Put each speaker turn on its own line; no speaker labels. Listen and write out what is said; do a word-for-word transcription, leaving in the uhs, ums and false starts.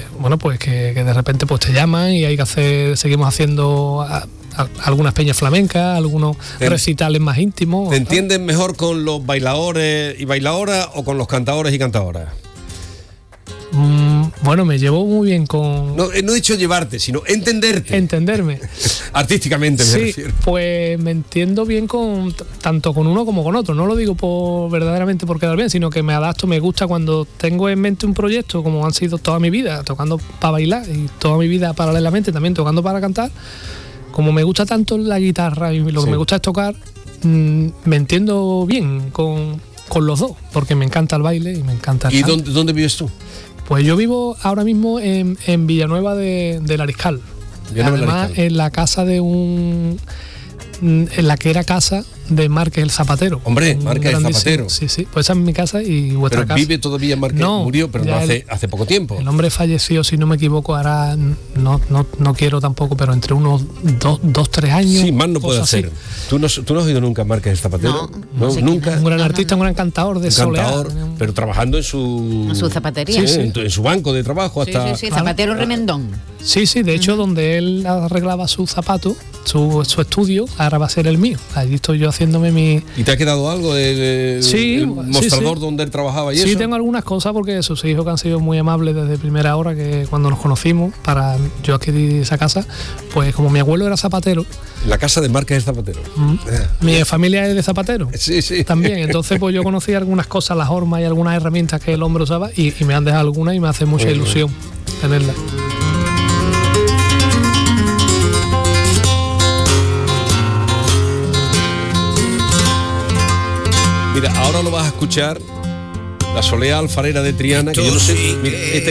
bueno, pues que, que de repente pues te llaman y hay que hacer, seguimos haciendo a, a, algunas peñas flamencas, algunos
¿Te,
recitales más íntimos.
¿Te entiendes mejor con los bailadores y bailadoras o con los cantadores y cantadoras?
Mm, bueno, me llevo muy bien con...
No, no he dicho llevarte, sino entenderte.
Entenderme.
Artísticamente me
sí,
refiero.
Pues me entiendo bien con tanto con uno como con otro. No lo digo por verdaderamente por quedar bien, sino que me adapto, me gusta cuando tengo en mente un proyecto, como han sido toda mi vida, tocando para bailar y toda mi vida paralelamente también tocando para cantar. Como me gusta tanto la guitarra y lo
sí.
que me gusta es tocar, mmm, me entiendo bien con, con los dos, porque me encanta el baile y me encanta el
¿Y
canto.
dónde, dónde vives tú?
Pues yo vivo ahora mismo en, en Villanueva de, del Ariscal.
Villanueva del
Además,
Ariscal.
en la casa de un... en la que era casa de Márquez el Zapatero.
Hombre, Márquez el Zapatero.
Sí, sí, pues esa es mi casa y vuestra
pero
casa.
¿Vive todavía Márquez?
No,
murió, pero no hace, el, hace poco tiempo.
El hombre falleció, si no me equivoco, ahora no, no, no quiero tampoco, pero entre unos dos, dos tres años.
Sí, más no puede hacer. ¿Tú no, ¿Tú no has oído nunca a Márquez el Zapatero?
No,
no,
no sé
nunca.
Un gran
no,
artista,
no, no.
un gran cantador de
un cantador,
soleá.
pero trabajando en su...
En su zapatería.
Sí,
sí.
En, en su banco de trabajo hasta...
Sí, sí, sí, Zapatero Remendón.
Sí, sí, de hecho, uh-huh. donde él arreglaba sus zapatos, su, su estudio, ahora va a ser el mío. Allí estoy yo haciéndome mi...
¿Y te ha quedado algo de, de
sí,
el mostrador
sí, sí.
donde él trabajaba y
sí,
eso?
Sí, tengo algunas cosas porque sus hijos que han sido muy amables desde primera hora, que cuando nos conocimos, para yo adquirir esa casa, pues como mi abuelo era zapatero.
La casa de Márquez el Zapatero.
Mm, mi familia es de zapatero.
Sí, sí.
También, entonces pues yo conocí algunas cosas, las hormas y algunas herramientas que el hombre usaba y, y me han dejado algunas y me hace mucha uh-huh. ilusión tenerlas.
Mira, ahora lo vas a escuchar, la Solea Alfarera de Triana, que yo no sé, mira, este